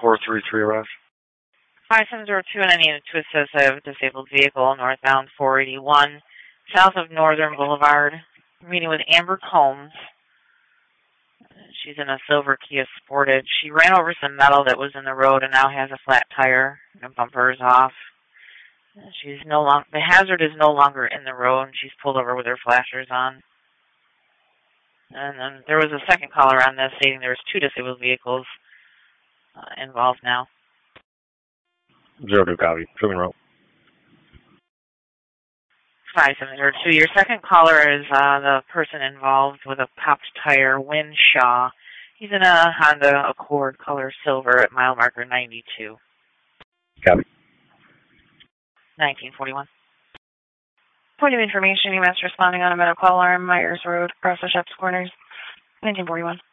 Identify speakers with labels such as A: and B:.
A: 433 arrest.
B: 5702, and I need to assist. I have a disabled vehicle northbound 481, south of Northern Boulevard. Meeting with Amber Combs. She's in a silver Kia Sportage. She ran over some metal that was in the road and now has a flat tire. The bumper is off. The hazard is no longer in the road, and she's pulled over with her flashers on. And then there was a second caller on this stating there was 2 disabled vehicles involved now.
A: 02 copy. Truman Road.
B: 5702. Your second caller is the person involved with a popped tire, Win Shaw. He's in a Honda Accord color silver at mile marker 92.
A: Copy.
B: 1941. Point of information, you must responding on a medical alarm, Myers Road, across the Shops Corners, 1941.